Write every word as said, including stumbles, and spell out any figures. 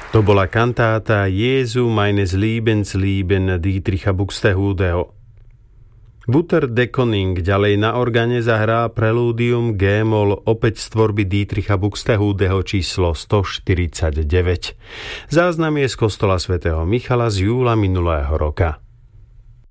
To bola kantáta Jesu meines Liebenslieben Dietricha Buxtehudeho. Wouter de Koning ďalej na organe zahrá prelúdium G-moll opäť z tvorby Dietricha Buxtehudeho číslo stoštyridsaťdeväť. Záznam je z kostola svätého Michala z júla minulého roka.